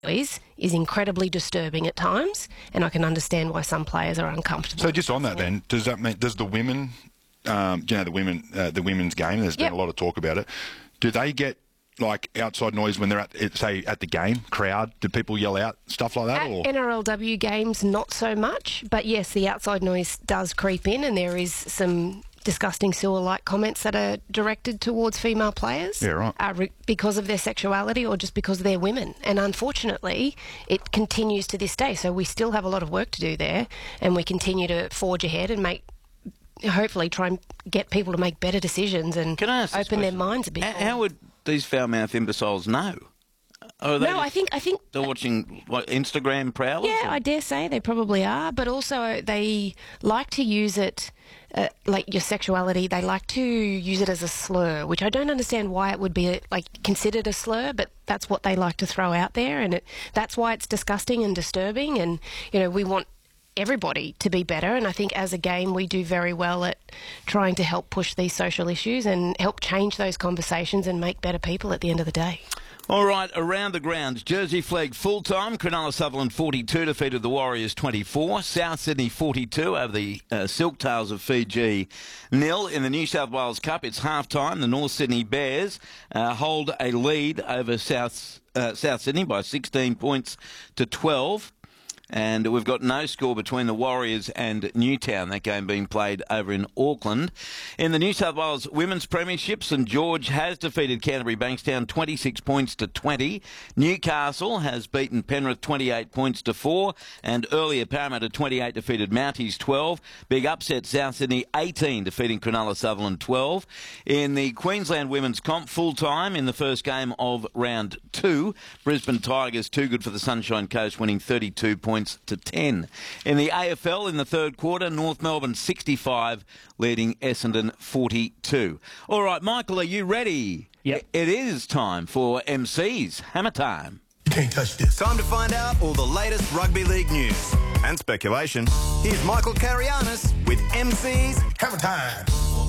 is incredibly disturbing at times, and I can understand why some players are uncomfortable. So just on that then, does that mean, does the women, the women's game, there's been a lot of talk about it, do they get like outside noise when they're at, say, at the game, crowd? Do people yell out, stuff like that? At NRLW games, not so much, but yes, the outside noise does creep in, and there is some disgusting sewer-like comments that are directed towards female players, because of their sexuality or just because they're women. And unfortunately, it continues to this day. So we still have a lot of work to do there, and we continue to forge ahead and hopefully try and get people to make better decisions and open their minds a bit more. How would these foul-mouthed imbeciles know? I think they're watching Instagram prowlers. Yeah, I dare say they probably are, but also they like to use it, like your sexuality. They like to use it as a slur, which I don't understand why it would be considered a slur, but that's what they like to throw out there, and that's why it's disgusting and disturbing. And we want everybody to be better, and I think as a game we do very well at trying to help push these social issues and help change those conversations and make better people at the end of the day. All right, around the grounds, Jersey Flegg full-time, Cronulla Sutherland 42 defeated the Warriors 24, South Sydney 42 over the Silktails of Fiji 0. In the New South Wales Cup, it's half-time. The North Sydney Bears hold a lead over South Sydney by 16 points to 12. And we've got no score between the Warriors and Newtown, that game being played over in Auckland. In the New South Wales Women's Premiership, St George has defeated Canterbury Bankstown 26 points to 20. Newcastle has beaten Penrith 28 points to 4. And earlier Parramatta 28 defeated Mounties 12. Big upset, South Sydney 18 defeating Cronulla Sutherland 12. In the Queensland Women's Comp full-time in the first game of round 2, Brisbane Tigers too good for the Sunshine Coast, winning 32 points to 10. In the AFL in the third quarter, North Melbourne 65 leading Essendon 42. All right, Michael, are you ready? Yep. It is time for MC's Hammer Time. You can't touch this. Time to find out all the latest rugby league news and speculation. Here's Michael Carianis with MC's Hammer Time.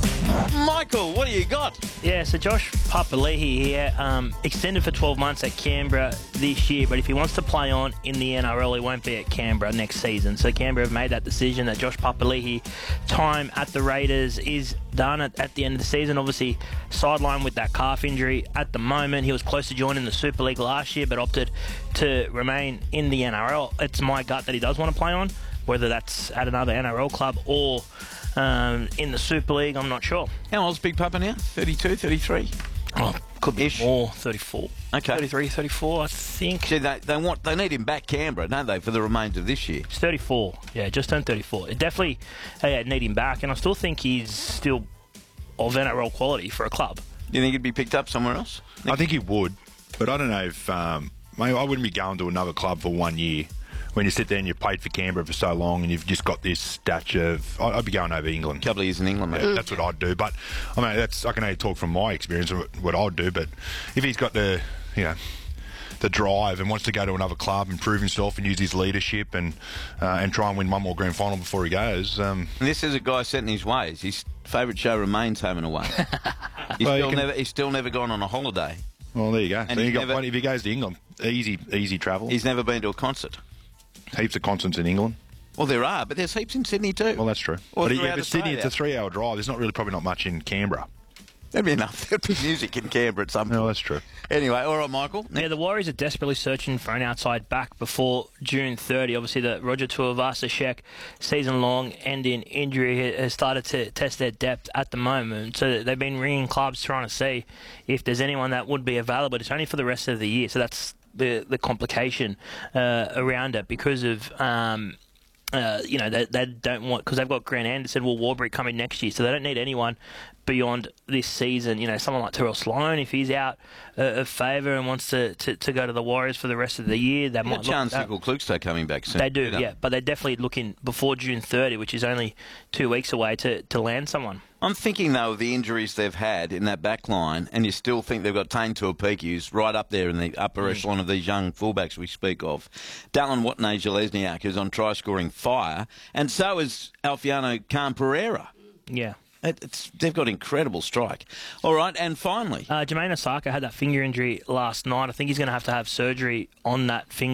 Michael, what do you got? Yeah, so Josh Papali'i here, extended for 12 months at Canberra this year, but if he wants to play on in the NRL, he won't be at Canberra next season. So Canberra have made that decision that Josh Papali'i time at the Raiders is done at the end of the season. Obviously, sidelined with that calf injury at the moment. He was close to joining the Super League last year, but opted to remain in the NRL. It's my gut that he does want to play on, whether that's at another NRL club or in the Super League, I'm not sure. How old's Big Papa now? 32, 33? Oh, could be more, 34. Okay. 33, 34, I think. See, they need him back Canberra, don't they, for the remainder of this year? He's 34. Yeah, just turned 34. It definitely need him back, and I still think he's still of NRL quality for a club. Do you think he'd be picked up somewhere else? I think he would, but I don't know if... maybe I wouldn't be going to another club for 1 year. When you sit there and you've played for Canberra for so long and you've just got this stature of... I'd be going over England. A couple of years in England, mate. Yeah, that's what I'd do. But, I mean, I can only talk from my experience of what I'd do. But if he's got the drive and wants to go to another club and prove himself and use his leadership and try and win one more grand final before he goes... And this is a guy set in his ways. His favourite show remains Home and Away. He's still never gone on a holiday. Well, there you go. And so if he goes to England, easy travel. He's never been to a concert. Heaps of concerts in England. Well, there are, but there's heaps in Sydney too. Well, that's true. But if it's Sydney, it's a 3-hour drive. There's probably not much in Canberra. There'd be enough. There'd be music in Canberra at some point. No, that's true. Anyway, all right, Michael. Yeah, the Warriors are desperately searching for an outside back before June 30. Obviously, the Roger Tuivasa-Sheck season-long ending injury has started to test their depth at the moment. So they've been ringing clubs trying to see if there's anyone that would be available. It's only for the rest of the year, so that's the complication around it because of they don't want, because they've got Grant Anderson, Will Warbrick coming next year, so they don't need anyone beyond this season. Someone like Terrell Sloan, if he's out of favour and wants to go to the Warriors for the rest of the year, they might. Chance Nickel-Klukstad coming back soon. They do, yeah, but they're definitely looking before June 30, which is only 2 weeks away, to land someone. I'm thinking, though, of the injuries they've had in that back line, and you still think they've got Tane Tuapiki, who's right up there in the upper echelon of these young fullbacks we speak of. Dallin Watene-Zelezniak, who's on try-scoring fire, and so is Alfiano Khan Pereira. Yeah. They've got incredible strike. All right, and finally, Jermaine Osaka had that finger injury last night. I think he's going to have surgery on that finger.